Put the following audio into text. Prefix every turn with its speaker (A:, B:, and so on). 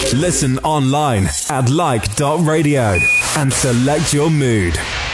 A: Listen online at like.radio and select your mood.